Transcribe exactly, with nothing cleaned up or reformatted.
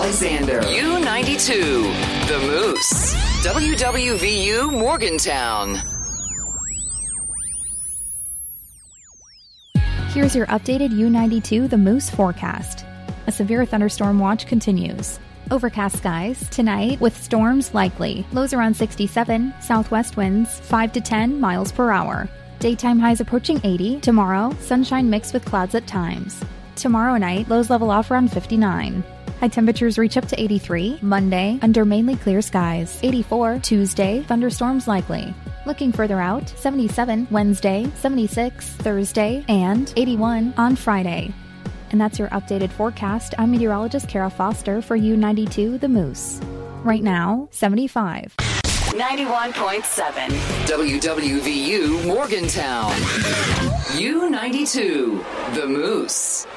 Alexander. U ninety-two, The Moose. W W V U Morgantown. Here's your updated U ninety-two The Moose forecast. A severe thunderstorm watch continues. Overcast skies tonight with storms likely. Lows around sixty-seven, southwest winds five to ten miles per hour. Daytime highs approaching eighty. Tomorrow, sunshine mixed with clouds at times. Tomorrow night, lows level off around fifty-nine. High temperatures reach up to eighty-three. Monday, under mainly clear skies. eighty-four. Tuesday, thunderstorms likely. Looking further out, seventy-seven Wednesday, seventy-six Thursday, and eighty-one on Friday. And that's your updated forecast. I'm meteorologist Kara Foster for U ninety-two The Moose. Right now, seventy-five. ninety-one point seven W W V U Morgantown. U ninety-two The Moose.